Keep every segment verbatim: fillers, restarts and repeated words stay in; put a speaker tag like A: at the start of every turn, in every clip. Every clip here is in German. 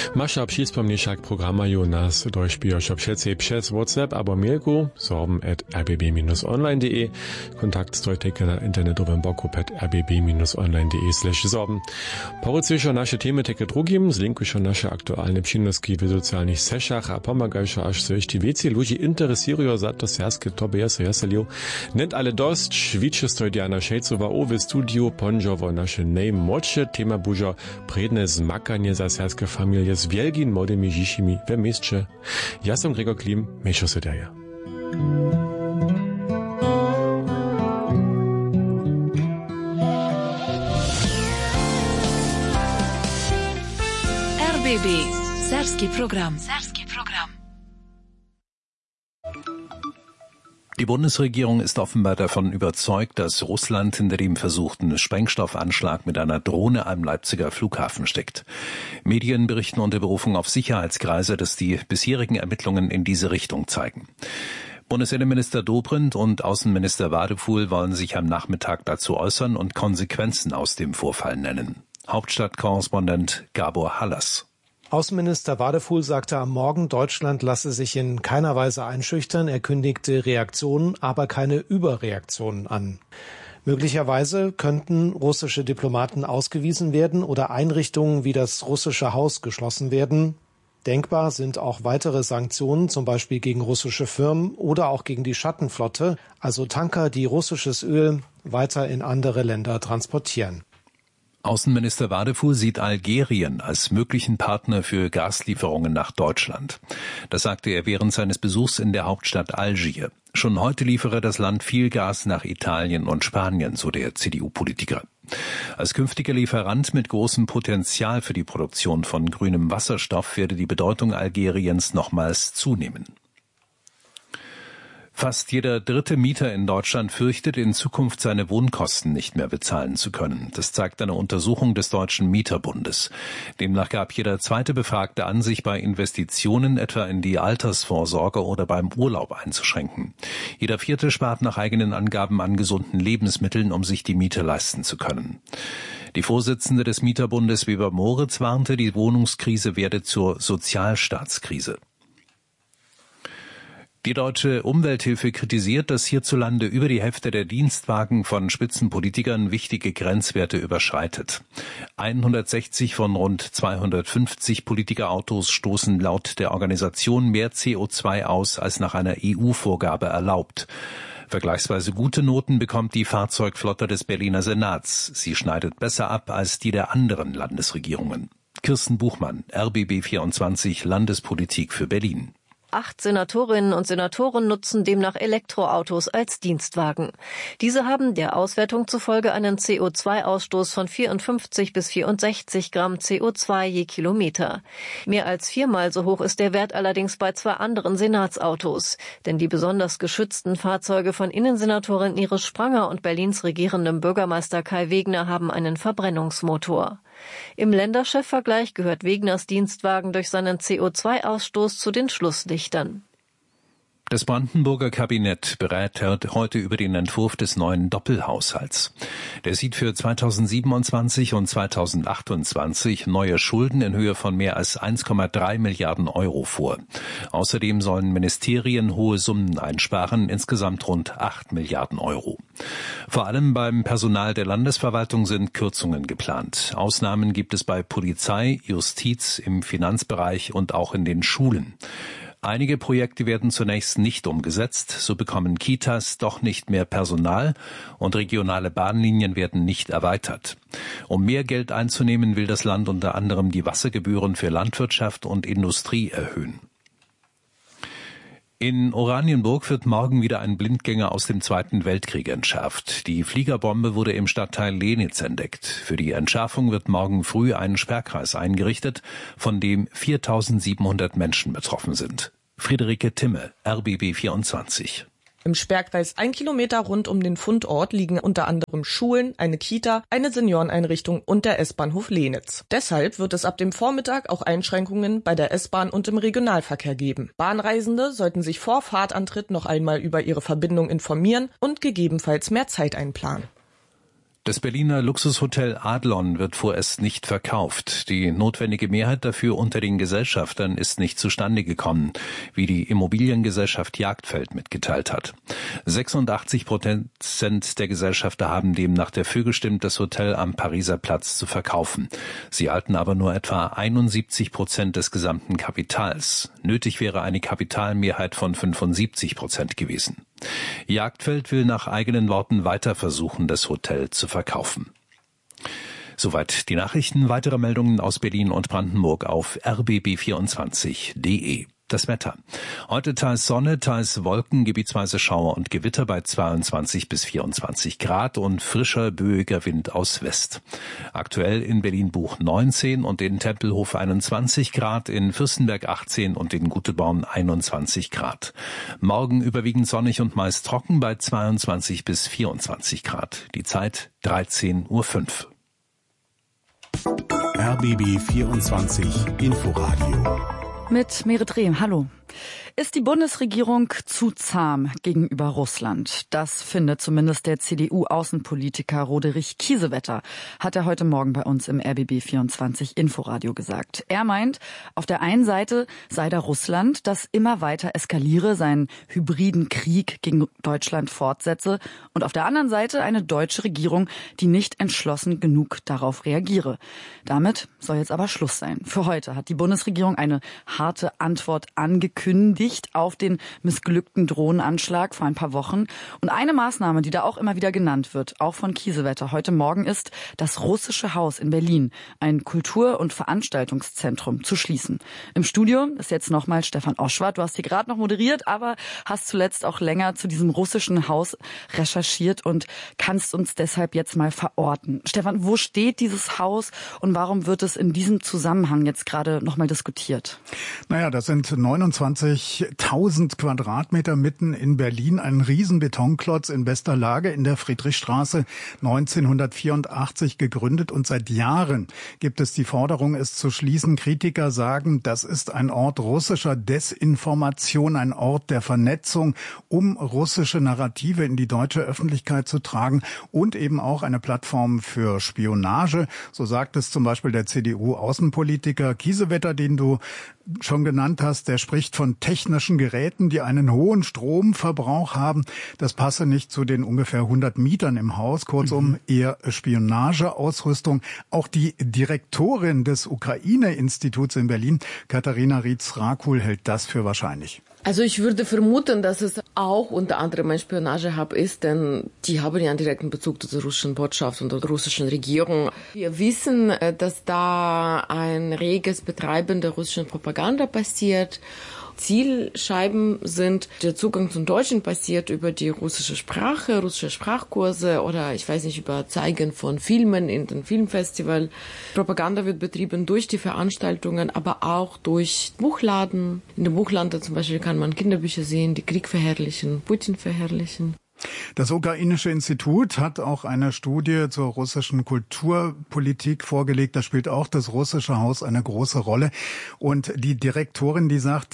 A: Masza przypomnieszak programa jo nas dojśpijosz obszece przez WhatsApp, aber mailku sorben at r b b dash online dot d e, kontakt strojteke na internetowym boku at r b b dash online dot d e slash sorben. Porucujesz nasze temy teke drugim, zlinkujesz nasze aktualne przynoski w socjalnych seszach, a pomagajesz aż coś ci więcej ludzi interesują za to serskie tobe jeso jeseliu. Net ale dost, szwicze stoi Diana Szejcowa owe studiu, ponżowo nasze najmłodsze tema bużo predne zmakanie za serskie familie z wielgin młodymi dzisimi we mieście. Ja som Gregor Klim, Meszo Sedaja.
B: R B B, Serbski program. Serbski program.
C: Die Bundesregierung ist offenbar davon überzeugt, dass Russland hinter dem versuchten Sprengstoffanschlag mit einer Drohne am Leipziger Flughafen steckt. Medien berichten unter Berufung auf Sicherheitskreise, dass die bisherigen Ermittlungen in diese Richtung zeigen. Bundesinnenminister Dobrindt und Außenminister Wadefuhl wollen sich am Nachmittag dazu äußern und Konsequenzen aus dem Vorfall nennen. Hauptstadtkorrespondent Gabor Hallas.
D: Außenminister Wadefuhl sagte am Morgen, Deutschland lasse sich in keiner Weise einschüchtern. Er kündigte Reaktionen, aber keine Überreaktionen an. Möglicherweise könnten russische Diplomaten ausgewiesen werden oder Einrichtungen wie das russische Haus geschlossen werden. Denkbar sind auch weitere Sanktionen, zum Beispiel gegen russische Firmen oder auch gegen die Schattenflotte, also Tanker, die russisches Öl weiter in andere Länder transportieren.
C: Außenminister Wadefuhl sieht Algerien als möglichen Partner für Gaslieferungen nach Deutschland. Das sagte er während seines Besuchs in der Hauptstadt Algier. Schon heute liefere das Land viel Gas nach Italien und Spanien, so der C D U-Politiker. Als künftiger Lieferant mit großem Potenzial für die Produktion von grünem Wasserstoff werde die Bedeutung Algeriens nochmals zunehmen. Fast jeder dritte Mieter in Deutschland fürchtet, in Zukunft seine Wohnkosten nicht mehr bezahlen zu können. Das zeigt eine Untersuchung des Deutschen Mieterbundes. Demnach gab jeder zweite Befragte an, sich bei Investitionen etwa in die Altersvorsorge oder beim Urlaub einzuschränken. Jeder vierte spart nach eigenen Angaben an gesunden Lebensmitteln, um sich die Miete leisten zu können. Die Vorsitzende des Mieterbundes, Weber Moritz, warnte, die Wohnungskrise werde zur Sozialstaatskrise. Die Deutsche Umwelthilfe kritisiert, dass hierzulande über die Hälfte der Dienstwagen von Spitzenpolitikern wichtige Grenzwerte überschreitet. hundertsechzig von rund zweihundertfünfzig Politikerautos stoßen laut der Organisation mehr C O zwei aus, als nach einer E U-Vorgabe erlaubt. Vergleichsweise gute Noten bekommt die Fahrzeugflotte des Berliner Senats. Sie schneidet besser ab als die der anderen Landesregierungen. Kirsten Buchmann, R B B vierundzwanzig, Landespolitik für Berlin.
E: Acht Senatorinnen und Senatoren nutzen demnach Elektroautos als Dienstwagen. Diese haben der Auswertung zufolge einen C O zwei Ausstoß von vierundfünfzig bis vierundsechzig Gramm C O zwei je Kilometer. Mehr als viermal so hoch ist der Wert allerdings bei zwei anderen Senatsautos. Denn die besonders geschützten Fahrzeuge von Innensenatorin Iris Spranger und Berlins regierendem Bürgermeister Kai Wegner haben einen Verbrennungsmotor. Im Länderchefvergleich gehört Wegners Dienstwagen durch seinen C O zwei Ausstoß zu den Schlusslichtern.
C: Das Brandenburger Kabinett berät heute über den Entwurf des neuen Doppelhaushalts. Der sieht für zweitausendsiebenundzwanzig und zweitausendachtundzwanzig neue Schulden in Höhe von mehr als eins Komma drei Milliarden Euro vor. Außerdem sollen Ministerien hohe Summen einsparen, insgesamt rund acht Milliarden Euro. Vor allem beim Personal der Landesverwaltung sind Kürzungen geplant. Ausnahmen gibt es bei Polizei, Justiz, im Finanzbereich und auch in den Schulen. Einige Projekte werden zunächst nicht umgesetzt, so bekommen Kitas doch nicht mehr Personal und regionale Bahnlinien werden nicht erweitert. Um mehr Geld einzunehmen, will das Land unter anderem die Wassergebühren für Landwirtschaft und Industrie erhöhen. In Oranienburg wird morgen wieder ein Blindgänger aus dem Zweiten Weltkrieg entschärft. Die Fliegerbombe wurde im Stadtteil Lenitz entdeckt. Für die Entschärfung wird morgen früh ein Sperrkreis eingerichtet, von dem viertausendsiebenhundert Menschen betroffen sind. Friederike Timme, R B B vierundzwanzig.
F: Im Sperrkreis ein Kilometer rund um den Fundort liegen unter anderem Schulen, eine Kita, eine Senioreneinrichtung und der S-Bahnhof Lenitz. Deshalb wird es ab dem Vormittag auch Einschränkungen bei der S-Bahn und im Regionalverkehr geben. Bahnreisende sollten sich vor Fahrtantritt noch einmal über ihre Verbindung informieren und gegebenenfalls mehr Zeit einplanen.
C: Das Berliner Luxushotel Adlon wird vorerst nicht verkauft. Die notwendige Mehrheit dafür unter den Gesellschaftern ist nicht zustande gekommen, wie die Immobiliengesellschaft Jagdfeld mitgeteilt hat. sechsundachtzig Prozent der Gesellschafter haben demnach dafür gestimmt, das Hotel am Pariser Platz zu verkaufen. Sie halten aber nur etwa einundsiebzig Prozent des gesamten Kapitals. Nötig wäre eine Kapitalmehrheit von fünfundsiebzig Prozent gewesen. Jagdfeld will nach eigenen Worten weiter versuchen, das Hotel zu verkaufen. Soweit die Nachrichten. Weitere Meldungen aus Berlin und Brandenburg auf r b b vierundzwanzig punkt d e. Das Wetter. Heute teils Sonne, teils Wolken, gebietsweise Schauer und Gewitter bei zweiundzwanzig bis vierundzwanzig Grad und frischer, böiger Wind aus West. Aktuell in Berlin-Buch neunzehn und in Tempelhof einundzwanzig Grad, in Fürstenberg achtzehn und in Guteborn einundzwanzig Grad. Morgen überwiegend sonnig und meist trocken bei zweiundzwanzig bis vierundzwanzig Grad. Die Zeit dreizehn Uhr fünf.
G: R B B vierundzwanzig Inforadio
H: mit Merit Rehm. Hallo. Ist die Bundesregierung zu zahm gegenüber Russland? Das findet zumindest der C D U-Außenpolitiker Roderich Kiesewetter, hat er heute Morgen bei uns im R B B vierundzwanzig Inforadio gesagt. Er meint, auf der einen Seite sei da Russland, das immer weiter eskaliere, seinen hybriden Krieg gegen Deutschland fortsetze, und auf der anderen Seite eine deutsche Regierung, die nicht entschlossen genug darauf reagiere. Damit soll jetzt aber Schluss sein. Für heute hat die Bundesregierung eine harte Antwort angekündigt auf den missglückten Drohnenanschlag vor ein paar Wochen. Und eine Maßnahme, die da auch immer wieder genannt wird, auch von Kiesewetter heute Morgen, ist, das Russische Haus in Berlin, ein Kultur- und Veranstaltungszentrum, zu schließen. Im Studio ist jetzt nochmal Stefan Oschwart. Du hast hier gerade noch moderiert, aber hast zuletzt auch länger zu diesem russischen Haus recherchiert und kannst uns deshalb jetzt mal verorten. Stefan, wo steht dieses Haus und warum wird es in diesem Zusammenhang jetzt gerade nochmal diskutiert?
I: Naja, das sind neunundzwanzigtausend Quadratmeter mitten in Berlin, ein Riesenbetonklotz in bester Lage in der Friedrichstraße, neunzehnhundertvierundachtzig gegründet, und seit Jahren gibt es die Forderung, es zu schließen. Kritiker sagen, das ist ein Ort russischer Desinformation, ein Ort der Vernetzung, um russische Narrative in die deutsche Öffentlichkeit zu tragen, und eben auch eine Plattform für Spionage. So sagt es zum Beispiel der C D U-Außenpolitiker Kiesewetter, den du schon genannt hast. Der spricht von technischen Geräten, die einen hohen Stromverbrauch haben. Das passe nicht zu den ungefähr hundert Mietern im Haus. Kurzum, eher Spionageausrüstung. Auch die Direktorin des Ukraine-Instituts in Berlin, Katharina Rietz-Rakul, hält das für wahrscheinlich.
J: Also ich würde vermuten, dass es auch unter anderem ein Spionagehub ist, denn die haben ja einen direkten Bezug zur russischen Botschaft und der russischen Regierung. Wir wissen, dass da ein reges Betreiben der russischen Propaganda passiert. Zielscheiben sind, der Zugang zum Deutschen passiert über die russische Sprache, russische Sprachkurse oder ich weiß nicht, über Zeigen von Filmen in den Filmfestival. Propaganda wird betrieben durch die Veranstaltungen, aber auch durch Buchladen. In dem Buchladen zum Beispiel kann man Kinderbücher sehen, die Krieg verherrlichen, Putin verherrlichen.
I: Das Ukrainische Institut hat auch eine Studie zur russischen Kulturpolitik vorgelegt. Da spielt auch das Russische Haus eine große Rolle. Und die Direktorin, die sagt,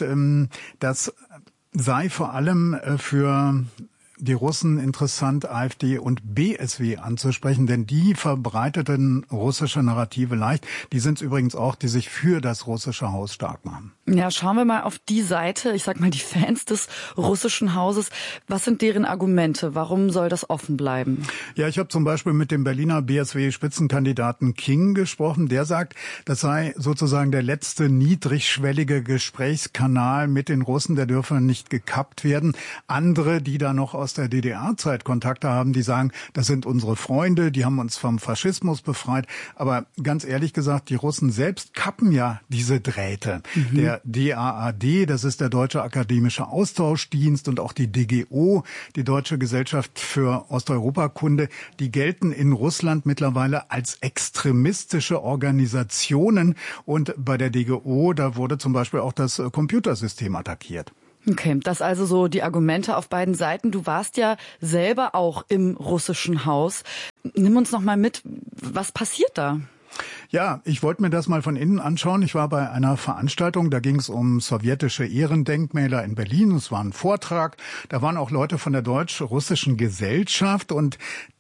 I: das sei vor allem für die Russen interessant, AfD und B S W anzusprechen, denn die verbreiteten russische Narrative leicht. Die sind es übrigens auch, die sich für das Russische Haus stark machen.
H: Ja, schauen wir mal auf die Seite, ich sag mal die Fans des Russischen Hauses. Was sind deren Argumente? Warum soll das offen bleiben?
I: Ja, ich habe zum Beispiel mit dem Berliner B S W-Spitzenkandidaten King gesprochen. Der sagt, das sei sozusagen der letzte niedrigschwellige Gesprächskanal mit den Russen. Der dürfe nicht gekappt werden. Andere, die da noch aus der D D R-Zeit Kontakte haben, die sagen, das sind unsere Freunde, die haben uns vom Faschismus befreit. Aber ganz ehrlich gesagt, die Russen selbst kappen ja diese Drähte. Mhm. Der D A A D, das ist der Deutsche Akademische Austauschdienst, und auch die D G O, die Deutsche Gesellschaft für Osteuropakunde, die gelten in Russland mittlerweile als extremistische Organisationen. Und bei der D G O, da wurde zum Beispiel auch das Computersystem attackiert.
H: Okay, das also so die Argumente auf beiden Seiten. Du warst ja selber auch im Russischen Haus. Nimm uns noch mal mit, was passiert da?
I: Ja, ich wollte mir das mal von innen anschauen. Ich war bei einer Veranstaltung, da ging es um sowjetische Ehrendenkmäler in Berlin. Es war ein Vortrag, da waren auch Leute von der deutsch-russischen Gesellschaft, und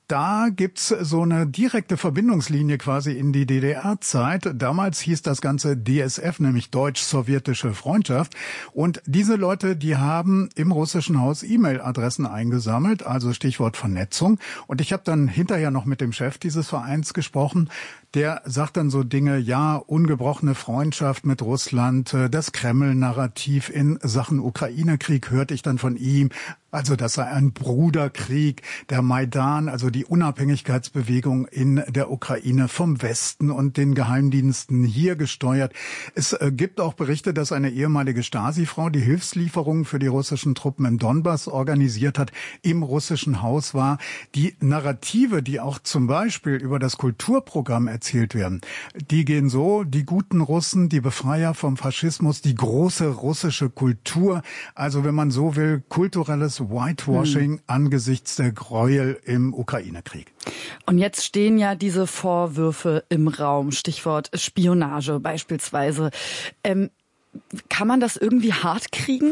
I: Da gibt's so eine direkte Verbindungslinie quasi in die D D R-Zeit. Damals hieß das Ganze D S F, nämlich Deutsch-Sowjetische Freundschaft. Und diese Leute, die haben im russischen Haus E-Mail-Adressen eingesammelt, also Stichwort Vernetzung. Und ich habe dann hinterher noch mit dem Chef dieses Vereins gesprochen. Der sagt dann so Dinge, ja, ungebrochene Freundschaft mit Russland, das Kreml-Narrativ in Sachen Ukraine-Krieg hörte ich dann von ihm. Also das sei ein Bruderkrieg, der Maidan, also die Unabhängigkeitsbewegung in der Ukraine vom Westen und den Geheimdiensten hier gesteuert. Es äh, gibt auch Berichte, dass eine ehemalige Stasi-Frau die Hilfslieferungen für die russischen Truppen im Donbass organisiert hat, im russischen Haus war. Die Narrative, die auch zum Beispiel über das Kulturprogramm erzählt werden, die gehen so: die guten Russen, die Befreier vom Faschismus, die große russische Kultur, also wenn man so will, kulturelles Whitewashing hm. angesichts der Gräuel im Ukraine-Krieg.
H: Und jetzt stehen ja diese Vorwürfe im Raum, Stichwort Spionage beispielsweise. Ähm, Kann man das irgendwie hart kriegen?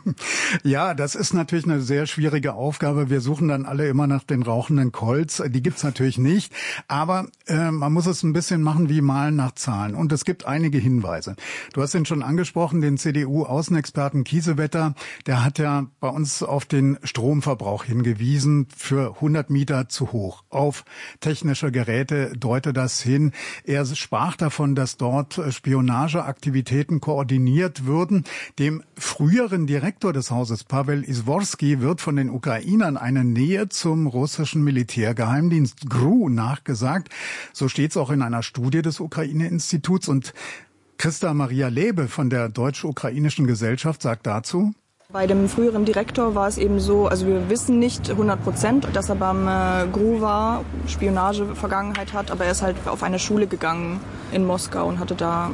I: Ja, das ist natürlich eine sehr schwierige Aufgabe. Wir suchen dann alle immer nach den rauchenden Colts. Die gibt's natürlich nicht. Aber äh, man muss es ein bisschen machen wie Malen nach Zahlen. Und es gibt einige Hinweise. Du hast ihn schon angesprochen, den C D U-Außenexperten Kiesewetter. Der hat ja bei uns auf den Stromverbrauch hingewiesen, für hundert Mieter zu hoch. Auf technische Geräte deute das hin. Er sprach davon, dass dort Spionageaktivitäten koordiniert würden. Dem früheren Direktor des Hauses, Pavel Izworski, wird von den Ukrainern eine Nähe zum russischen Militärgeheimdienst G R U nachgesagt. So steht es auch in einer Studie des Ukraine-Instituts. Und Christa Maria Lebe von der Deutsch-Ukrainischen Gesellschaft sagt dazu:
K: Bei dem früheren Direktor war es eben so, also wir wissen nicht hundert Prozent, dass er beim äh, G R U war, Spionage-Vergangenheit hat, aber er ist halt auf eine Schule gegangen in Moskau und hatte da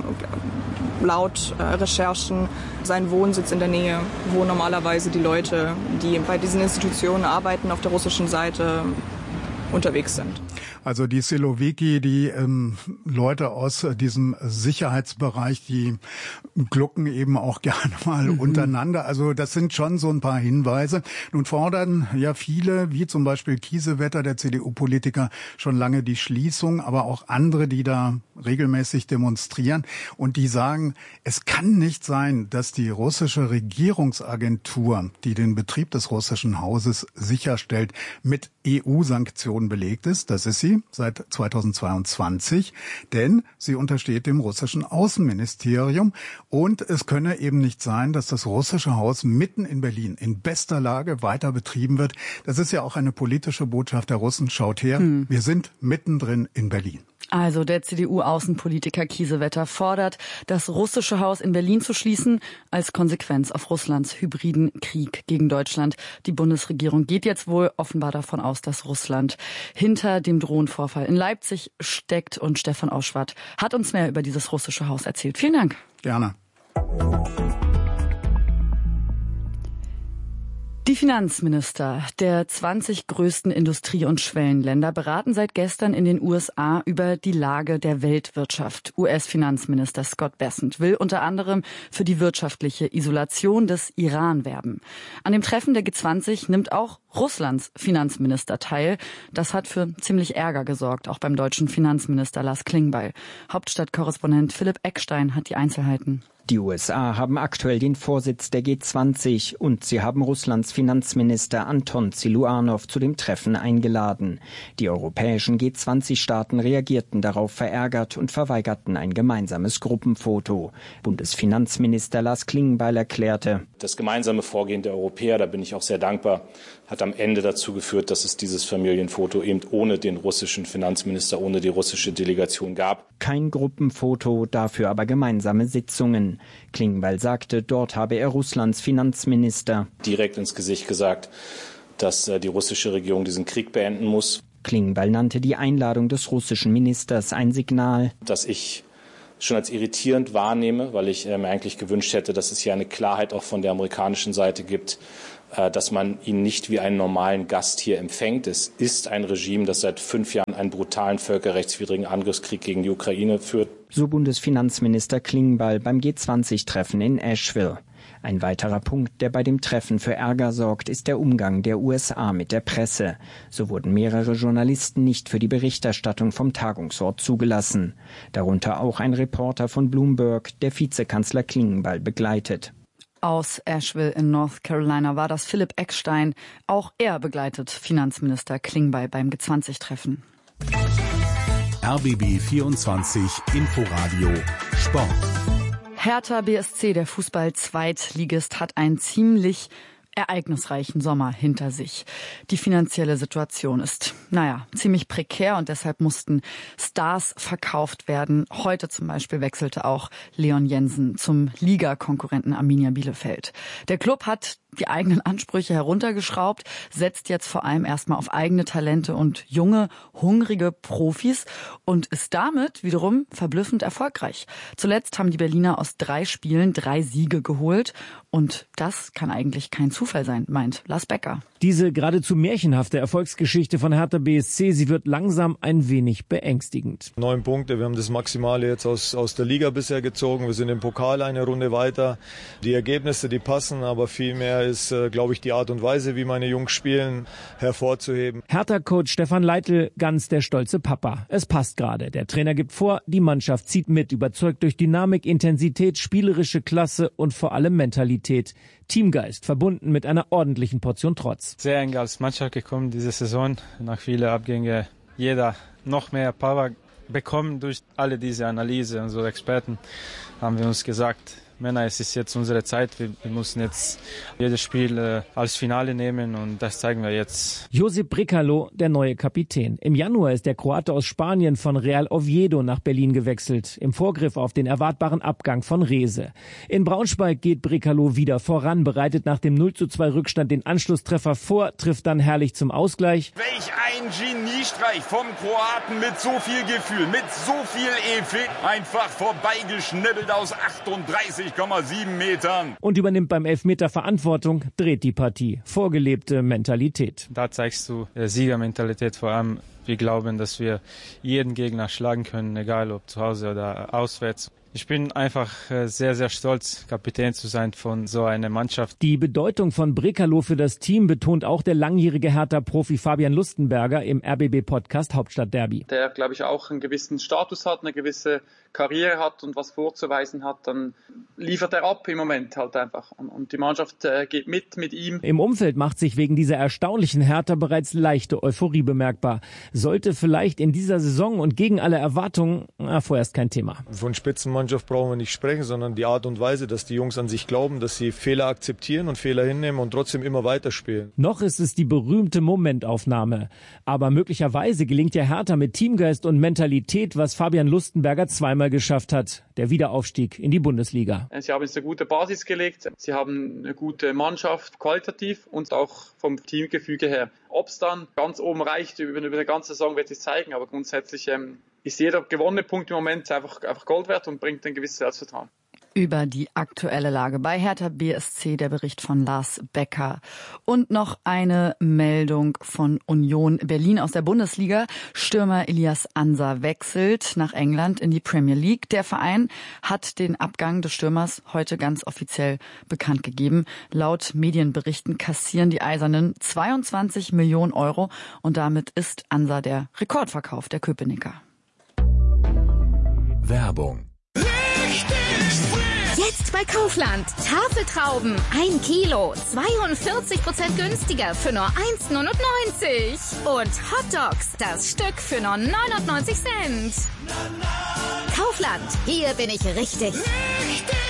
K: laut äh, Recherchen seinen Wohnsitz in der Nähe, wo normalerweise die Leute, die bei diesen Institutionen arbeiten, auf der russischen Seite unterwegs sind.
I: Also die Siloviki, die ähm, Leute aus äh, diesem Sicherheitsbereich, die glucken eben auch gerne mal mhm. untereinander. Also das sind schon so ein paar Hinweise. Nun fordern ja viele, wie zum Beispiel Kiesewetter, der C D U-Politiker, schon lange die Schließung, aber auch andere, die da regelmäßig demonstrieren. Und die sagen, es kann nicht sein, dass die russische Regierungsagentur, die den Betrieb des russischen Hauses sicherstellt, mit E U-Sanktionen belegt ist. Das ist sie seit zweitausendzweiundzwanzig, denn sie untersteht dem russischen Außenministerium. Und es könne eben nicht sein, dass das russische Haus mitten in Berlin in bester Lage weiter betrieben wird. Das ist ja auch eine politische Botschaft der Russen. Schaut her, hm. wir sind mittendrin in Berlin.
H: Also der C D U-Außenpolitiker Kiesewetter fordert, das russische Haus in Berlin zu schließen, als Konsequenz auf Russlands hybriden Krieg gegen Deutschland. Die Bundesregierung geht jetzt wohl offenbar davon aus, dass Russland hinter dem Drohnenvorfall in Leipzig steckt. Und Stefan Auschwart hat uns mehr über dieses russische Haus erzählt. Vielen Dank.
I: Gerne.
H: Die Finanzminister der zwanzig größten Industrie- und Schwellenländer beraten seit gestern in den U S A über die Lage der Weltwirtschaft. U S-Finanzminister Scott Bessent will unter anderem für die wirtschaftliche Isolation des Iran werben. An dem Treffen der G zwanzig nimmt auch Russlands Finanzminister teil. Das hat für ziemlich Ärger gesorgt, auch beim deutschen Finanzminister Lars Klingbeil. Hauptstadtkorrespondent Philipp Eckstein hat die Einzelheiten.
L: Die U S A haben aktuell den Vorsitz der G zwanzig und sie haben Russlands Finanzminister Anton Siluanov zu dem Treffen eingeladen. Die europäischen G zwanzig-Staaten reagierten darauf verärgert und verweigerten ein gemeinsames Gruppenfoto. Bundesfinanzminister Lars Klingbeil erklärte:
M: Das gemeinsame Vorgehen der Europäer, da bin ich auch sehr dankbar, hat am Ende dazu geführt, dass es dieses Familienfoto eben ohne den russischen Finanzminister, ohne die russische Delegation gab.
L: Kein Gruppenfoto, dafür aber gemeinsame Sitzungen. Klingbeil sagte, dort habe er Russlands Finanzminister
M: direkt ins Gesicht gesagt, dass die russische Regierung diesen Krieg beenden muss.
L: Klingbeil nannte die Einladung des russischen Ministers ein Signal,
M: dass ich schon als irritierend wahrnehme, weil ich mir eigentlich gewünscht hätte, dass es hier eine Klarheit auch von der amerikanischen Seite gibt, dass man ihn nicht wie einen normalen Gast hier empfängt. Es ist ein Regime, das seit fünf Jahren einen brutalen völkerrechtswidrigen Angriffskrieg gegen die Ukraine führt.
L: So Bundesfinanzminister Klingbeil beim G zwanzig-Treffen in Asheville. Ein weiterer Punkt, der bei dem Treffen für Ärger sorgt, ist der Umgang der U S A mit der Presse. So wurden mehrere Journalisten nicht für die Berichterstattung vom Tagungsort zugelassen. Darunter auch ein Reporter von Bloomberg, der Vizekanzler Klingbeil begleitet.
H: Aus Asheville in North Carolina war das Philipp Eckstein. Auch er begleitet Finanzminister Klingbeil beim G zwanzig-Treffen.
G: R B B vierundzwanzig Inforadio Sport.
H: Hertha B S C, der Fußball-Zweitligist, hat einen ziemlich ereignisreichen Sommer hinter sich. Die finanzielle Situation ist, naja, ziemlich prekär und deshalb mussten Stars verkauft werden. Heute zum Beispiel wechselte auch Leon Jensen zum Ligakonkurrenten Arminia Bielefeld. Der Club hat die eigenen Ansprüche heruntergeschraubt, setzt jetzt vor allem erstmal auf eigene Talente und junge, hungrige Profis und ist damit wiederum verblüffend erfolgreich. Zuletzt haben die Berliner aus drei Spielen drei Siege geholt und das kann eigentlich kein Zufall sein, meint Lars Becker.
N: Diese geradezu märchenhafte Erfolgsgeschichte von Hertha B S C, sie wird langsam ein wenig beängstigend.
O: Neun Punkte, wir haben das Maximale jetzt aus, aus der Liga bisher gezogen. Wir sind im Pokal eine Runde weiter. Die Ergebnisse, die passen, aber viel mehr ist, äh, glaube ich, die Art und Weise, wie meine Jungs spielen, hervorzuheben.
N: Hertha-Coach Stefan Leitl, ganz der stolze Papa. Es passt gerade. Der Trainer gibt vor, die Mannschaft zieht mit, überzeugt durch Dynamik, Intensität, spielerische Klasse und vor allem Mentalität. Teamgeist, verbunden mit einer ordentlichen Portion Trotz.
P: Sehr eng als Mannschaft gekommen diese Saison, nach vielen Abgängen. Jeder noch mehr Power bekommen durch alle diese Analyse. Unsere Experten haben wir uns gesagt, Männer, es ist jetzt unsere Zeit. Wir, wir müssen jetzt jedes Spiel äh, als Finale nehmen und das zeigen wir jetzt.
N: Josip Brekalo, der neue Kapitän. Im Januar ist der Kroate aus Spanien von Real Oviedo nach Berlin gewechselt, im Vorgriff auf den erwartbaren Abgang von Rehse. In Braunschweig geht Brekalo wieder voran, bereitet nach dem null zu zwei Rückstand den Anschlusstreffer vor, trifft dann herrlich zum Ausgleich.
Q: Welch ein Geniestreich vom Kroaten mit so viel Gefühl, mit so viel Efe, einfach vorbeigeschnibbelt aus achtunddreißig Komma sieben Metern.
N: Und übernimmt beim Elfmeter Verantwortung, dreht die Partie. Vorgelebte Mentalität.
P: Da zeigst du äh, Siegermentalität vor allem. Wir glauben, dass wir jeden Gegner schlagen können, egal ob zu Hause oder auswärts. Ich bin einfach sehr, sehr stolz, Kapitän zu sein von so einer Mannschaft.
N: Die Bedeutung von Brekalo für das Team betont auch der langjährige Hertha-Profi Fabian Lustenberger im R B B-Podcast Hauptstadtderby.
R: Der, glaube ich, auch einen gewissen Status hat, eine gewisse Karriere hat und was vorzuweisen hat, dann liefert er ab im Moment halt einfach. Und die Mannschaft äh, geht mit mit ihm.
N: Im Umfeld macht sich wegen dieser erstaunlichen Hertha bereits leichte Euphorie bemerkbar. Sollte vielleicht in dieser Saison und gegen alle Erwartungen na, vorerst kein Thema.
O: Von Spitzenmannschaft brauchen wir nicht sprechen, sondern die Art und Weise, dass die Jungs an sich glauben, dass sie Fehler akzeptieren und Fehler hinnehmen und trotzdem immer weiterspielen.
N: Noch ist es die berühmte Momentaufnahme. Aber möglicherweise gelingt ja Hertha mit Teamgeist und Mentalität, was Fabian Lustenberger zweimal geschafft hat. Der Wiederaufstieg in die Bundesliga.
R: Sie haben jetzt eine gute Basis gelegt. Sie haben eine gute Mannschaft, qualitativ und auch vom Teamgefüge her. Ob es dann ganz oben reicht, über, über eine ganze Saison wird es zeigen. Aber grundsätzlich ähm, ist jeder gewonnene Punkt im Moment einfach, einfach Gold wert und bringt ein gewisses Selbstvertrauen.
H: Über die aktuelle Lage bei Hertha B S C, der Bericht von Lars Becker. Und noch eine Meldung von Union Berlin aus der Bundesliga. Stürmer Elias Ansa wechselt nach England in die Premier League. Der Verein hat den Abgang des Stürmers heute ganz offiziell bekannt gegeben. Laut Medienberichten kassieren die Eisernen zweiundzwanzig Millionen Euro und damit ist Ansa der Rekordverkauf der Köpenicker.
G: Werbung.
S: Jetzt bei Kaufland. Tafeltrauben. Ein Kilo. zweiundvierzig Prozent günstiger für nur eins Komma neunundneunzig. Und Hotdogs. Das Stück für nur neunundneunzig Cent. Kaufland. Hier bin ich richtig. Richtig.